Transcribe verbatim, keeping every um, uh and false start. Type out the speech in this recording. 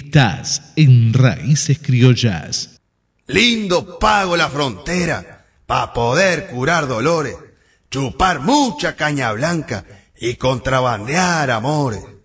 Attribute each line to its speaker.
Speaker 1: Estás en Raíces Criollas.
Speaker 2: Lindo pago la frontera pa' poder curar dolores, chupar mucha caña blanca y contrabandear amores.